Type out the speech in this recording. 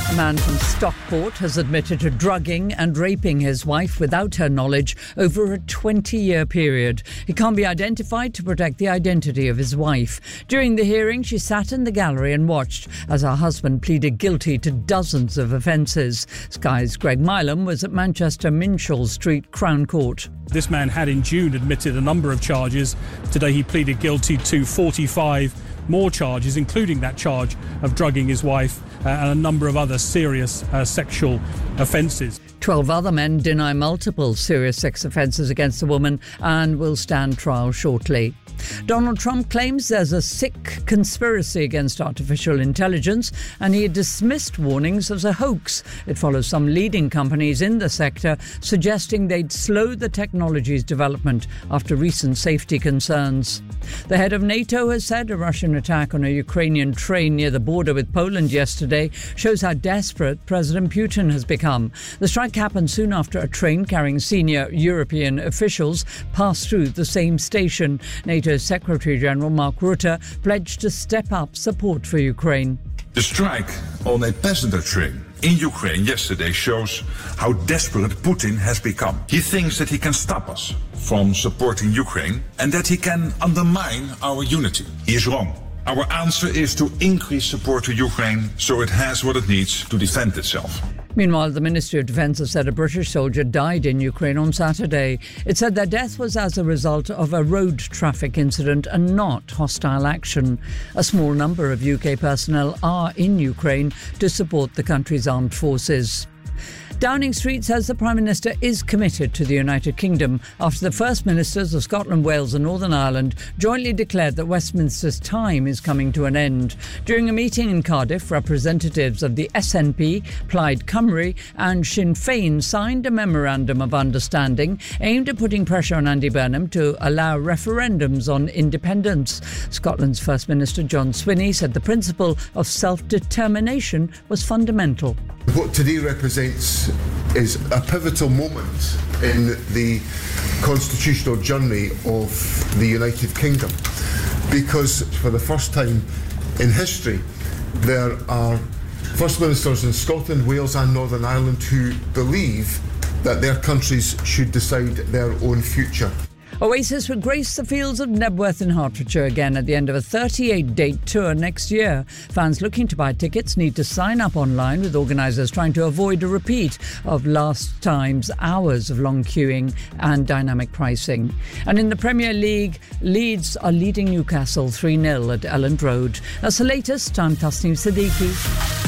A man from Stockport has admitted to drugging and raping his wife without her knowledge over a 20-year period. He can't be identified to protect the identity of his wife. During the hearing, she sat in the gallery and watched as her husband pleaded guilty to dozens of offences. Sky's Greg Milam was at Manchester Minshull Street Crown Court. This man had in June admitted a number of charges. Today he pleaded guilty to 45 more charges, including that charge of drugging his wife and a number of other serious sexual offences. 12 other men deny multiple serious sex offences against the woman and will stand trial shortly. Donald Trump claims there's a sick conspiracy against artificial intelligence, and he dismissed warnings as a hoax. It follows some leading companies in the sector suggesting they'd slow the technology's development after recent safety concerns. The head of NATO has said a Russian attack on a Ukrainian train near the border with Poland yesterday shows how desperate President Putin has become. The strike happened soon after a train carrying senior European officials passed through the same station. NATO Secretary-General Mark Rutte pledged to step up support for Ukraine. The strike on a passenger train in Ukraine yesterday shows how desperate Putin has become. He thinks that he can stop us from supporting Ukraine and that he can undermine our unity. He is wrong. Our answer is to increase support to Ukraine so it has what it needs to defend itself. Meanwhile, the Ministry of Defence has said a British soldier died in Ukraine on Saturday. It said their death was as a result of a road traffic incident and not hostile action. A small number of UK personnel are in Ukraine to support the country's armed forces. Downing Street says the Prime Minister is committed to the United Kingdom after the First Ministers of Scotland, Wales and Northern Ireland jointly declared that Westminster's time is coming to an end. During a meeting in Cardiff, representatives of the SNP, Plaid Cymru and Sinn Féin signed a memorandum of understanding aimed at putting pressure on Andy Burnham to allow referendums on independence. Scotland's First Minister John Swinney said the principle of self-determination was fundamental. What today represents is a pivotal moment in the constitutional journey of the United Kingdom, because for the first time in history there are First Ministers in Scotland, Wales and Northern Ireland who believe that their countries should decide their own future. Oasis will grace the fields of Knebworth in Hertfordshire again at the end of a 38-date tour next year. Fans looking to buy tickets need to sign up online, with organisers trying to avoid a repeat of last time's hours of long queuing and dynamic pricing. And in the Premier League, Leeds are leading Newcastle 3-0 at Elland Road. That's the latest. I'm Tasneem Siddiqui.